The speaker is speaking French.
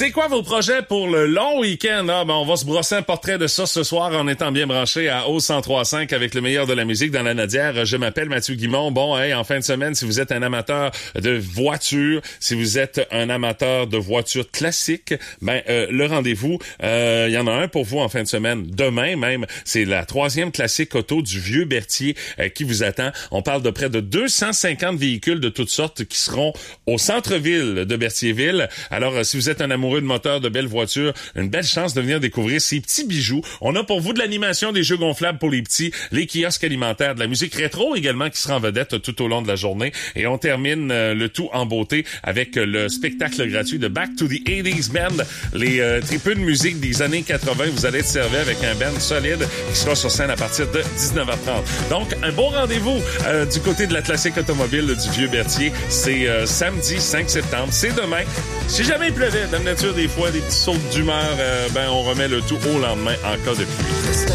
C'est quoi vos projets pour le long week-end? On va se brosser un portrait de ça ce soir en étant bien branché à O 103.5 avec le meilleur de la musique dans la Nadière. Je m'appelle Mathieu Guimond. En fin de semaine, si vous êtes un amateur de voitures, si vous êtes un amateur de voitures classiques, le rendez-vous, il y en a un pour vous en fin de semaine. Demain même, c'est la 3e classique auto du Vieux-Berthier qui vous attend. On parle de près de 250 véhicules de toutes sortes qui seront au centre-ville de Berthierville. Alors, si vous êtes un amoureux de moteurs, de belles voitures, une belle chance de venir découvrir ces petits bijoux. On a pour vous de l'animation, des jeux gonflables pour les petits, les kiosques alimentaires, de la musique rétro également qui sera en vedette tout au long de la journée. Et on termine le tout en beauté avec le spectacle gratuit de Back to the 80s Band. Les tripeux de musique des années 80, vous allez être servi avec un band solide qui sera sur scène à partir de 19h30. Donc, un bon rendez-vous du côté de la classique automobile du Vieux-Berthier. C'est samedi 5 septembre. C'est demain. Si jamais il pleuvait, dans la nature, des fois, des petits sauts d'humeur, on remet le tout au lendemain en cas de pluie.